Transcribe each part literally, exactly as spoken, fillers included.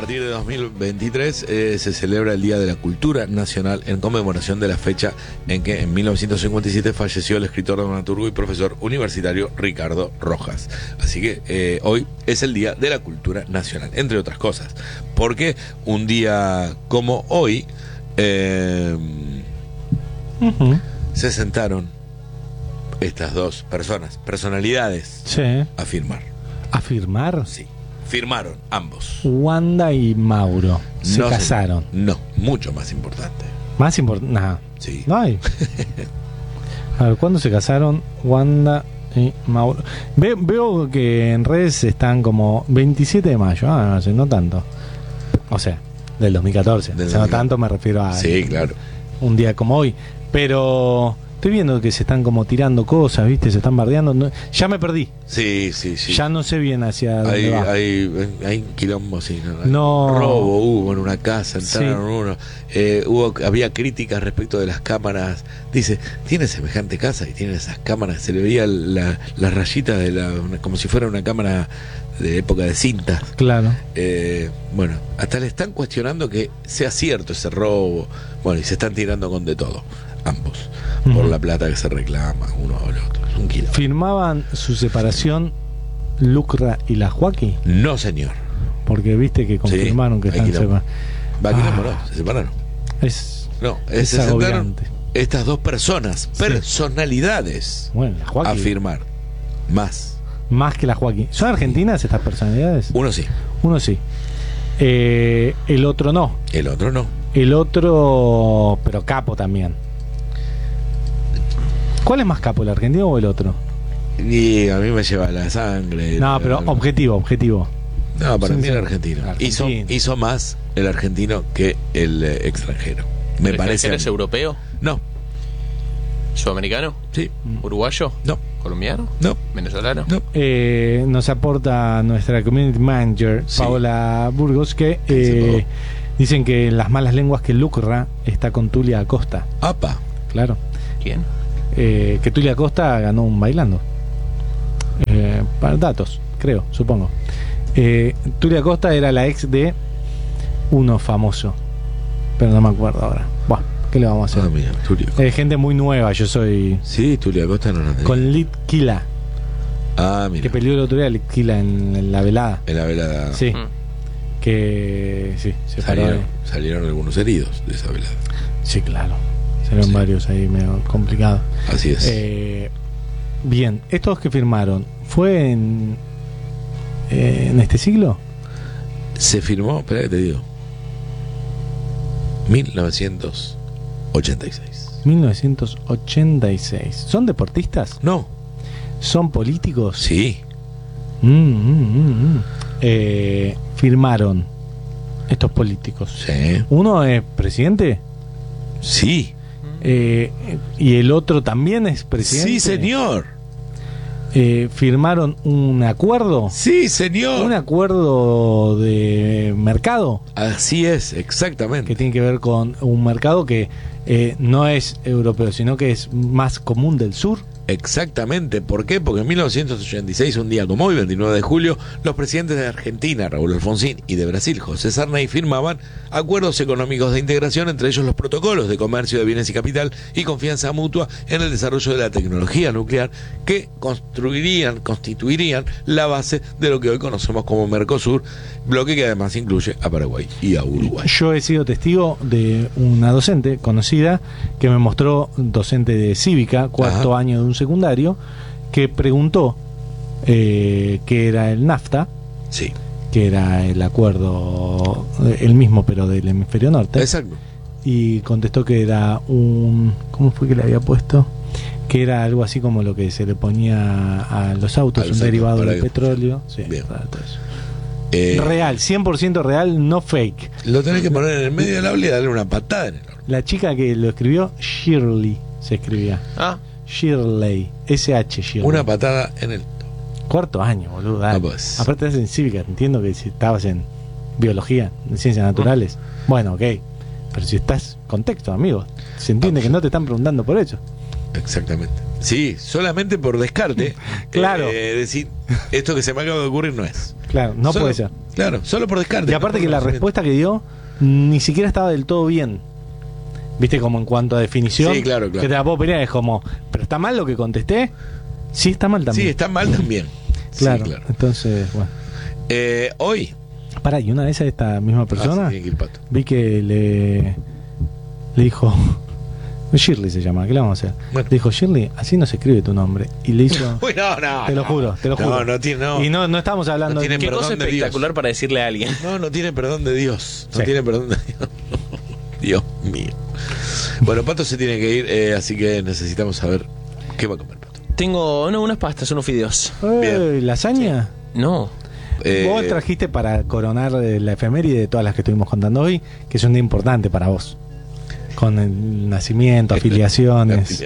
partir de dos mil veintitrés eh, se celebra el Día de la Cultura Nacional en conmemoración de la fecha en que en mil novecientos cincuenta y siete falleció el escritor, dramaturgo y profesor universitario Ricardo Rojas. Así que eh, hoy es el Día de la Cultura Nacional, entre otras cosas, porque un día como hoy eh, uh-huh. se sentaron estas dos personas, personalidades, sí. a firmar. ¿A firmar? Sí. Firmaron ambos. Wanda y Mauro se no, casaron. No, mucho más importante. Más importante. Nah. Sí. No hay. A ver, ¿cuándo se casaron Wanda y Mauro? Ve, veo que en redes están como veintisiete de mayo. Ah, no, no tanto. O sea, del dos mil catorce. Del o sea, no tanto me refiero a. Sí, claro. Un día como hoy. Pero. Estoy viendo que se están como tirando cosas, ¿viste? Se están bardeando. No, ya me perdí. Sí, sí, sí. Ya no sé bien hacia dónde hay, va. Hay, hay quilombo, sí. No, no. Robo hubo en una casa, entraron sí. uno. Eh, hubo, había críticas respecto de las cámaras. Dice, tiene semejante casa y tiene esas cámaras. Se le veía la, la rayita de la, una, como si fuera una cámara de época de cintas. Claro. Eh, bueno, hasta le están cuestionando que sea cierto ese robo. Bueno, y se están tirando con de todo. Ambos, uh-huh. por la plata que se reclama uno o el otro. Es un quilombo. ¿Firmaban su separación Lucra y la Joaquín? No, señor. Porque viste que confirmaron sí, que están separados. Va, ah, no, se separaron. Es, no, es se sentaron agobiante. Estas dos personas, sí. personalidades, bueno, la Joaquín. a firmar. Más. Más que la Joaquín. ¿Son argentinas estas personalidades? Uno sí. Uno sí. Eh, el otro no. El otro no. El otro, pero capo también. ¿Cuál es más capo, el argentino o el otro? Y a mí me lleva la sangre. No, pero la... objetivo, objetivo. No, para sí, mí sí. el argentino. El argentino. Hizo, hizo más el argentino que el eh, extranjero. Me ¿El parece. ¿Eres europeo? No. ¿Sudamericano? Sí. ¿Uruguayo? No. ¿Colombiano? No. ¿Venezolano? No. Eh, nos aporta nuestra community manager, sí. Paola Burgos, que eh, dicen que las malas lenguas que Lucra está con Tulia Acosta. ¡Apa! Claro. ¿Quién? Eh, que Tulia Acosta ganó un bailando. Eh, para datos, creo, supongo. Eh, Tulia Acosta era la ex de uno famoso, pero no me acuerdo ahora. Buah, ¿qué le vamos a hacer? Ah, mira, Tulia eh, gente muy nueva, yo soy. Sí, Tulia Acosta no la tenía. Con Litquila. Ah, mira. Que peleó el otro día Litquila en, en la velada. En la velada. Sí. Mm. Que sí, se salieron, paró. salieron algunos heridos de esa velada. Sí, claro. Salieron sí. varios ahí medio complicados. Así es. Eh, bien, estos que firmaron, ¿fue en, eh, en este siglo? Se firmó, espera que te digo, mil novecientos ochenta y seis. mil novecientos ochenta y seis. ¿Son deportistas? No. ¿Son políticos? Sí. Mm, mm, mm, mm. Eh, firmaron estos políticos. Sí. ¿Uno es presidente? Sí. Eh, ¿Y el otro también es presidente? Sí, señor. Eh, ¿Firmaron un acuerdo? Sí, señor. ¿Un acuerdo de mercado? Así es, exactamente. Que tiene que ver con un mercado que eh, no es europeo, sino que es más común del sur. Exactamente, ¿por qué? Porque en mil novecientos ochenta y seis, un día como hoy, veintinueve de julio, los presidentes de Argentina, Raúl Alfonsín, y de Brasil, José Sarney, firmaban acuerdos económicos de integración, entre ellos los protocolos de comercio de bienes y capital y confianza mutua en el desarrollo de la tecnología nuclear, que construirían, constituirían la base de lo que hoy conocemos como Mercosur, bloque que además incluye a Paraguay y a Uruguay. Yo he sido testigo de una docente conocida que me mostró, docente de cívica, cuarto Ajá. año de un secundario, que preguntó eh, qué era el NAFTA, sí, que era el acuerdo, el mismo pero del hemisferio norte. Exacto. Y contestó que era un, ¿cómo fue que le había puesto? Que era algo así como lo que se le ponía a los autos, a los un derivado del petróleo. Sí, bien. Para todo eso. Eh, real, cien por ciento real, no fake. Lo tenés que poner en el medio del aula y darle una patada en el aula. La chica que lo escribió, Shirley, se escribía. Ah. Shirley, S H Shirley. Una patada en el... Cuarto año, boludo. Ah, pues. Aparte estás en cívica, entiendo que si estabas en biología, en ciencias naturales. Mm. Bueno, ok. Pero si estás contexto, amigo, se entiende ah, que no te están preguntando por eso. Exactamente. Sí, solamente por descarte. Claro. Eh, decir, esto que se me acaba de ocurrir no es. Claro, no Solo, puede ser. Claro, solo por descarte. Y aparte no que por la conocimiento. respuesta que dio ni siquiera estaba del todo bien. Viste, como en cuanto a definición. Sí, claro, claro. Que te la puedo pelear, es como, ¿pero está mal lo que contesté? Sí, está mal también. Sí, está mal también. Claro, Sí, claro. entonces, bueno. Eh, hoy. Pará, y una vez a esta misma persona Ah, sí, tiene que ir Pato. vi que le, le dijo, Shirley se llama, ¿qué le vamos a hacer? Bueno. Le dijo, Shirley, así no se escribe tu nombre. Y le hizo, Uy, no, no. te lo no. juro, te lo juro. No, no tiene, no. Y no, no estamos hablando No tiene de... Qué perdón cosa de espectacular Dios. para decirle a alguien. No, no tiene perdón de Dios. No Sí. tiene perdón de Dios. Dios mío. Bueno, Pato se tiene que ir, eh, así que necesitamos saber qué va a comer Pato. Tengo no, unas pastas, unos fideos. Eh, ¿Lasaña? No. Eh, Vos trajiste para coronar eh, la efeméride de todas las que estuvimos contando hoy, que es un día importante para vos. Con el nacimiento, afiliaciones.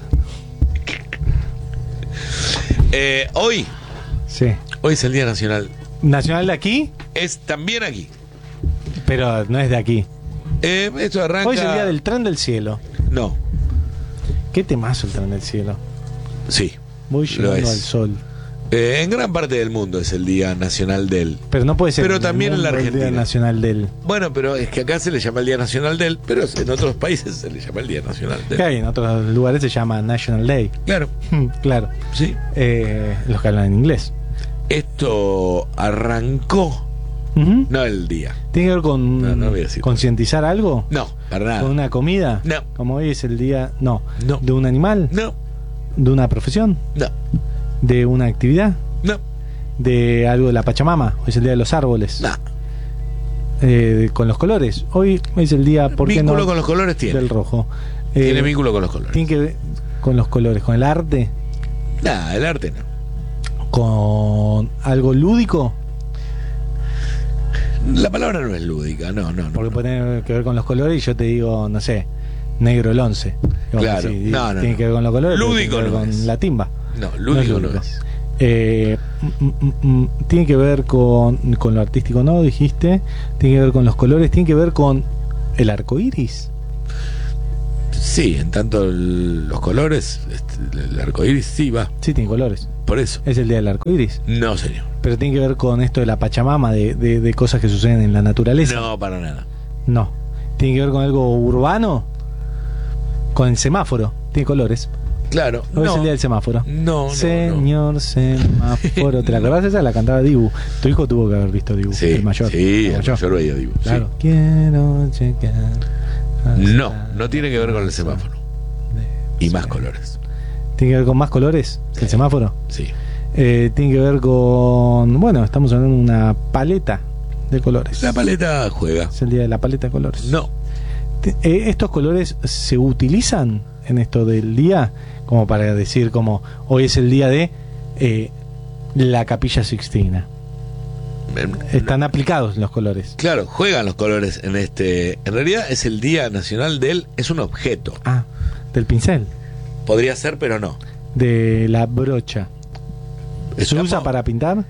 eh, hoy, Sí. hoy es el Día Nacional. Nacional de aquí, Es también aquí. pero no es de aquí. Eh, esto arranca. Hoy es el día del tren del cielo. No, Qué temazo el tren del cielo. sí. Voy Lo llegando es. al sol. Eh, en gran parte del mundo es el Día Nacional del. Pero no puede ser. Pero el también en la mundo el Argentina. Día Nacional del. Bueno, pero es que acá se le llama el Día Nacional del, pero en otros países se le llama el Día Nacional del. Que hay en otros lugares se llama National Day. Claro, Claro. sí. Eh, los que hablan en inglés. Esto arrancó, Ujú. no el día. ¿Tiene que ver con No, no voy a decir. concientizar algo? No, para nada. ¿Con una comida? No. Como hoy es el día. No. No. ¿De un animal? No, ¿De una profesión? no, ¿De una actividad? no, ¿De algo de la Pachamama? Hoy es el día de los árboles. no. Eh, con los colores. Hoy es el día, ¿por qué Vínculo no? con los colores tiene. Del rojo. Eh, Tiene vínculo con los colores. Tiene que ver con los colores, con el arte, Nada, el arte no. con algo lúdico, La palabra no es lúdica, no, no, no. porque no. puede tener que ver con los colores y yo te digo, no sé, negro el once. Como Claro. que sí, No, no, tiene no. que ver con los colores, pero Lúdico tiene que ver no con es. la timba. No, lúdico no lúdico. es. Eh, mm, mm, mm, tiene que ver con, con lo artístico, ¿no? Dijiste. Tiene que ver con los colores, tiene que ver con el arco iris. Sí, en tanto el- los colores, este, el arco iris sí va, Sí, tiene colores. por eso. Es el día del arco iris. No, señor. Pero tiene que ver con esto de la Pachamama, de, de, de cosas que suceden en la naturaleza. No, para nada. No. ¿Tiene que ver con algo urbano? Con el semáforo. Tiene colores. Claro. Hoy no. es el día del semáforo. No, no, Señor semáforo. ¿Te la acordás esa? La cantaba Dibu. Tu hijo tuvo que haber visto Dibu. Sí, el mayor. sí, el mayor veía Dibu. Claro. Quiero checar. No, no tiene que ver con el semáforo. Y más colores. ¿Tiene que ver con más colores que el semáforo? Sí. Eh, tiene que ver con... Bueno, estamos hablando de una paleta de colores. La paleta juega. Es el día de la paleta de colores. No. Te- eh, ¿Estos colores se utilizan en esto del día? Como para decir, como hoy es el día de eh, la Capilla Sixtina. Están aplicados los colores. Claro, juegan los colores en este. En realidad es el Día Nacional del. Es un objeto. Ah, del pincel, Podría ser, pero no. de la brocha. ¿Se Estamos- usa para pintar?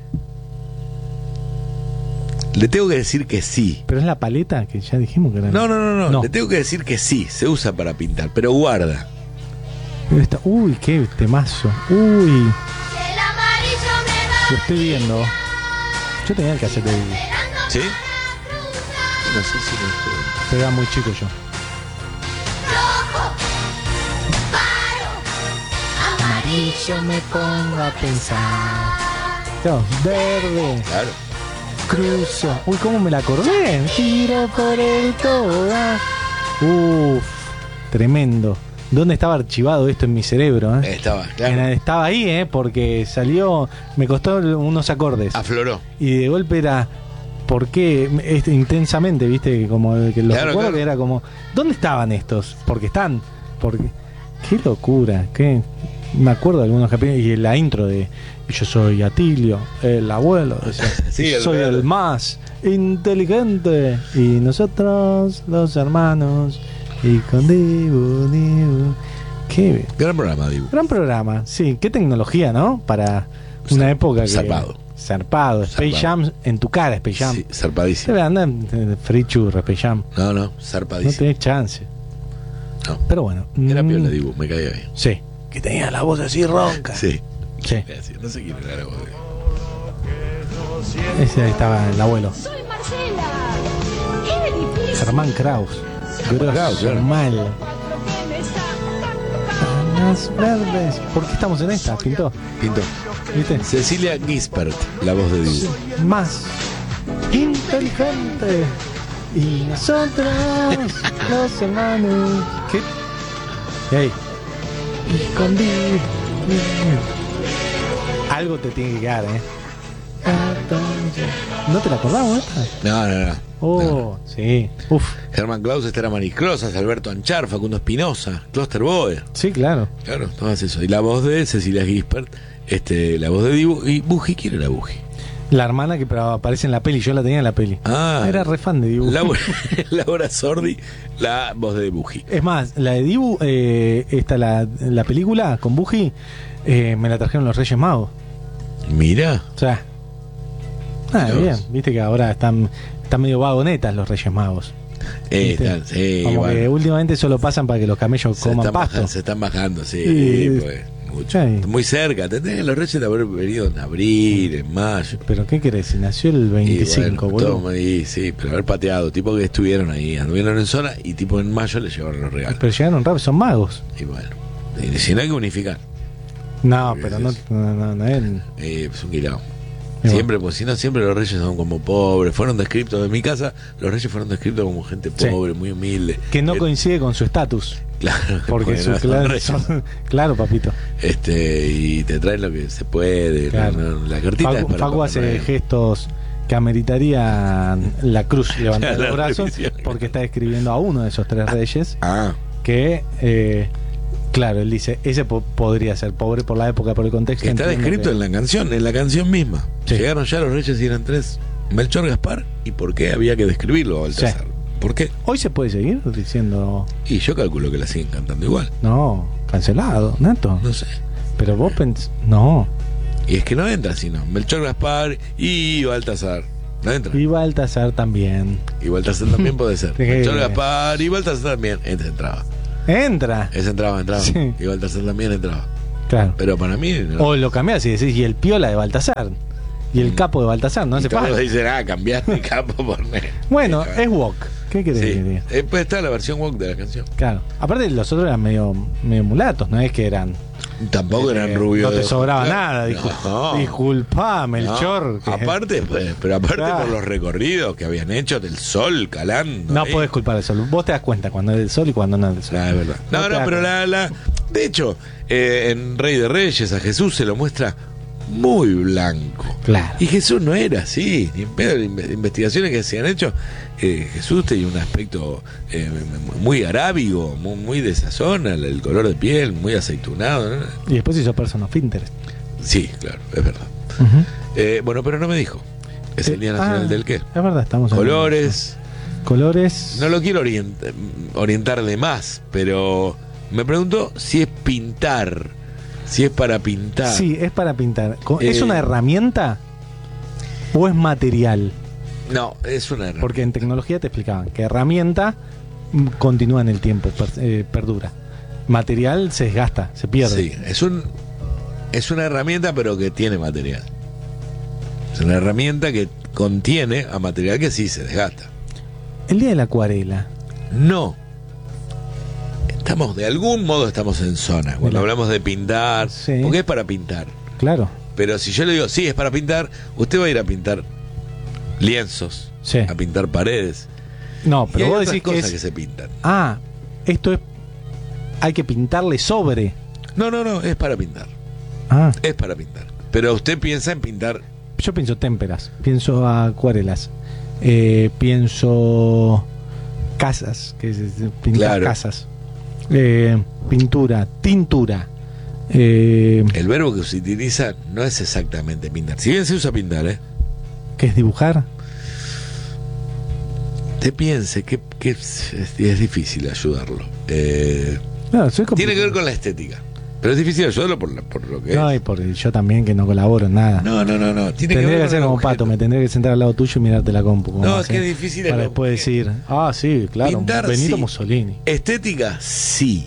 Le tengo que decir que sí. Pero es la paleta que ya dijimos que era. No, no, no, no, No. Le tengo que decir que sí. Se usa para pintar, pero guarda. Esta- uy, qué temazo. Uy, lo estoy viendo. Yo tenía que hacer el. ¿Sí? No sé si lo estoy- Era muy chico yo. Amarillo me pongo a pensar. Claro, verde, Claro. cruzo. Uy, ¿cómo me la acordé? Tiro por el toba. Uf, tremendo. ¿Dónde estaba archivado esto en mi cerebro? eh? Estaba, En- claro. Estaba ahí, ¿eh? Porque salió, me costó unos acordes. Afloró. Y de golpe era, ¿por qué? Este, intensamente, ¿viste? Como que los Claro, recuerdo claro. que era como, ¿dónde estaban estos? Porque están. Porque, qué locura. Qué, me acuerdo de algunos capítulos. Y la intro de yo soy Atilio, el abuelo. Decía, Sí, yo el soy verdadero. el más inteligente. Y nosotros, los hermanos. Y con Dibu, Dibu. Qué Gran programa, Dibu. gran programa. Sí, qué tecnología, ¿no? Para una Zar- época que. zarpado. Zarpado. Space Zarpado. Jam en tu cara, Space Jam. Sí, Debe zarpadísimo. andar en Free Churro, Space Jam. No, no, No zarpadísimo. tenés chance. No. Pero bueno. Era mm, piola Dibu, me caía bien. Sí. Que tenía la voz así ronca. Sí. Sí. No sé quién era la voz de- Ese estaba el abuelo. Soy Marcela. Qué difícil. Germán Kraus. Kraus, Grosso, claro. mal. Panas verdes. ¿Por qué estamos en esta? Pintó. Pinto. ¿Viste? Cecilia Gispert, la voz de Dibu. Más inteligente. Y nosotros, los hermanos. ¿Qué? Ey. Escondido. Algo te tiene que quedar, ¿eh? ¿No te la acordamos esta? No, no, no. Oh, No. sí. Uf. Germán Klaus, Estela Maris Closas, Alberto Anchar, Facundo Espinosa, Cluster Boy. Sí, claro. Claro, todas eso. Y la voz de Cecilia Gispert, este, la voz de Dibu. ¿Y Buji? ¿Quién era Buji? La hermana que aparece en la peli, yo la tenía en la peli. Ah, Era re fan de Dibu. Laura, Laura Sordi, la voz de Buji. Es más, la de Dibu, eh, esta, la, la película con Buji, eh, me la trajeron los Reyes Magos. Mira. O sea, ah, Dios. bien, viste que ahora están, están medio vagonetas los Reyes Magos. Eh, ¿Viste? están- sí, Como bueno. que últimamente solo pasan para que los camellos se, coman están pasto. bajando, se están bajando, sí, Sí. pues, mucho. Sí. Muy cerca. Tendrían que los Reyes de haber venido en abril, en mayo. Pero ¿qué querés? Si nació el Y veinticinco, bueno, boludo. todo, y, sí, pero haber pateado, tipo que estuvieron ahí, anduvieron en zona y tipo en mayo les llevaron los regalos. Pero llegaron rápido, son magos. Y bueno, y si no hay que unificar, No, Porque pero es no, eso. no, no, no es- eh, es un quilao. Y Siempre, pues si no, siempre los reyes son como pobres. Fueron descritos en mi casa, los reyes fueron descritos como gente Sí. pobre, muy humilde. que no Eh, coincide con su estatus. Claro, Porque su, no son claro, reyes. son- claro, papito. Este, y te traen lo que se puede. Claro. no, no, la cartita es Facu, para Facu Papá hace Noel. gestos que ameritarían la cruz levantar La los brazos revisión. porque está describiendo a uno de esos tres reyes Ah, que, eh, claro, él dice, ese po- podría ser pobre por la época, por el contexto. está entiendo descrito que- en la canción, en la canción misma. Sí. Llegaron ya los reyes y eran tres. Melchor, Gaspar, ¿y por qué había que describirlo a Baltasar? Sí. ¿Por qué? Hoy se puede seguir diciendo, Y yo calculo que la siguen cantando igual. no, cancelado, neto. No sé. Pero vos pens... No. Y es que no entra sino Melchor, Gaspar y Baltasar. No entra. Y Baltasar también. Y Baltasar también puede ser. Sí. Melchor, Gaspar y Baltasar también. Ese entraba. Entra. Ese entraba, entraba. Sí. Y Baltasar también entraba. Claro. Pero para mí. No. O lo cambiás y decís, y el piola de Baltasar. Y el capo de Baltasar, no Y hace todos falta. dicen, ah, cambiaste capo por mí. Bueno, es Wok. ¿Qué querés Sí. que diga? Eh, pues está la versión walk de la canción. Claro. Aparte, los otros eran medio, medio mulatos, no es que eran. Tampoco eran eh, rubios. No te de- sobraba Claro. nada. Discul- No. Disculpá, No. Melchor. que- Aparte, pues, pero aparte Claro. por los recorridos que habían hecho del sol calando. No ahí. podés culpar al sol. Vos te das cuenta cuando es del sol y cuando no es del sol. Ah, es verdad. No, te no, das pero cuenta. la, la. De hecho, eh, en Rey de Reyes a Jesús se lo muestra muy blanco. Claro. Y Jesús no era así. Ni en pedo de inve- investigaciones que se han hecho, eh, Jesús tenía un aspecto eh, muy arábigo, muy, muy de esa zona, el color de piel, muy aceitunado, ¿no? Y después hizo Person of Interest. Sí, claro, es verdad. Eh, bueno, pero no me dijo. Es el Día Nacional Ah, del qué. Es verdad, estamos hablando de Colores. eso. Colores. No lo quiero orient- orientar de más, pero me pregunto si es pintar, si es para pintar. Sí, es para pintar. Co- ¿Es Eh, una herramienta o es material? No, es una herramienta. Porque en tecnología te explicaban que herramienta mm, continúa en el tiempo, per- eh, perdura. Material se desgasta, se pierde. Sí, es un es una herramienta pero que tiene material. Es una herramienta que contiene a material que sí se desgasta. El día de la acuarela. No. Estamos, de algún modo estamos en zona. Cuando Mira. hablamos de pintar, Sí. porque es para pintar. Claro. Pero si yo le digo, sí, es para pintar, usted va a ir a pintar lienzos, Sí. a pintar paredes. No, Y pero hay vos otras decís que cosas es. que se pintan. Ah, esto es. Hay que pintarle sobre. No, no, no, es para pintar. Ah, Es para pintar. Pero usted piensa en pintar. yo pienso témperas, pienso acuarelas, eh, pienso casas, que es, es pintar Claro. casas, eh, pintura, tintura. Eh, El verbo que se utiliza no es exactamente pintar. Si bien se usa pintar, ¿eh? ¿Qué es dibujar? Usted piense que, que es, es difícil ayudarlo. Eh, No, soy compli- tiene que ver con la estética. Pero es difícil ayudarlo por, la- por lo que No, y es. por yo también que no colaboro en nada. No, no, no, no. Tiene Tendría que, que, ver con ser el como objeto. Pato, me tendría que sentar al lado tuyo y mirarte la compu. como No, es hace, que es difícil para el después objeto. decir, ah, sí, claro, Pintar, Benito sí. Mussolini. Estética, sí.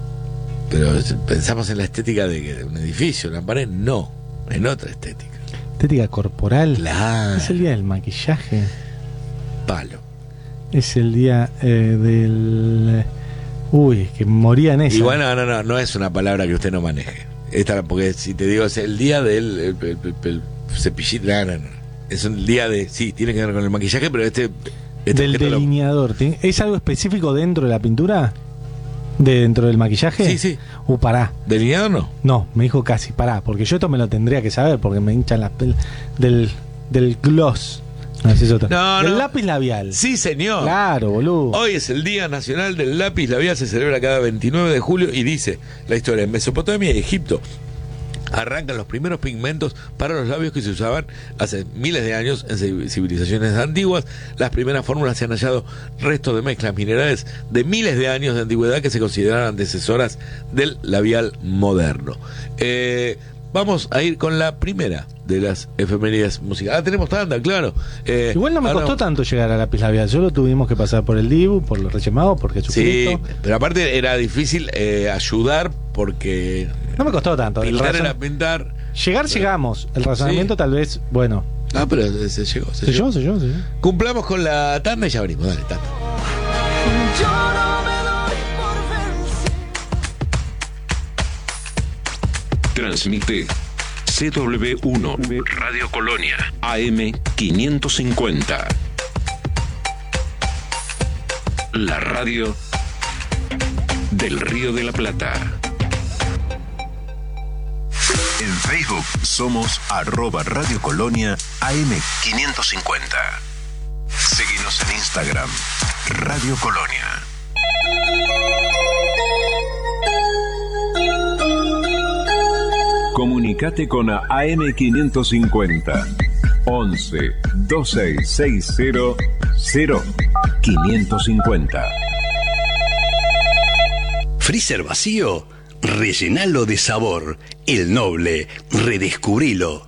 Pero pensamos en la estética de, que- de un edificio, una pared, no. En otra estética. estética corporal. Claro. Es el día del maquillaje. Palo. Es el día eh, del... Uy, que moría en esa. Y bueno, no, no, no es una palabra que usted no maneje. Esta, porque si te digo, es el día del el, el, el, el cepillito. No, no, no. Es un día de. Sí, tiene que ver con el maquillaje, pero este. este del delineador. Lo... ¿Es algo específico dentro de la pintura? ¿De dentro del maquillaje? Sí, sí. Uh, pará. ¿Delineador no? No, me dijo casi, pará. Porque yo esto me lo tendría que saber, porque me hinchan las pel... Del, del gloss. No, ese es otro. No, del no. lápiz labial. Sí, señor. Claro, boludo. Hoy es el Día Nacional del Lápiz Labial, se celebra cada veintinueve de julio y dice la historia: en Mesopotamia y Egipto arrancan los primeros pigmentos para los labios que se usaban hace miles de años en civilizaciones antiguas. Las primeras fórmulas se han hallado restos de mezclas minerales de miles de años de antigüedad que se consideran antecesoras del labial moderno. Eh, vamos a ir con la primera de las efemérides musicales. Ah, tenemos tanda, claro. Eh, Igual no me ahora... costó tanto llegar a lápiz labial. Solo tuvimos que pasar por el Dibu, por los Reyes Magos, por Jesucristo. Sí, pero aparte era difícil eh, ayudar porque... No me costó tanto. Pintar razón... era pintar. Llegar llegamos. El razonamiento sí. Tal vez, bueno. Ah, pero se llegó. Se, se llegó, se llegó, se llegó. Cumplamos con la tanda y ya venimos. Dale, tanda. Yo no me doy por vencido. Transmite C W uno Radio Colonia A M quinientos cincuenta. La radio del Río de la Plata. En Facebook somos arroba Radio Colonia A M quinientos cincuenta. Seguinos en Instagram, Radio Colonia. Comunicate con A M quinientos cincuenta. once dos seis seis cero cero quinientos cincuenta. Freezer vacío, rellenalo de sabor. El Noble, redescubrilo.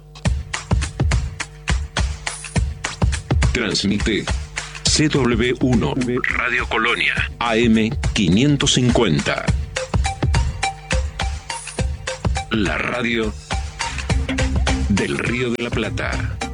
Transmite C W uno Radio Colonia A M quinientos cincuenta. La radio del Río de la Plata.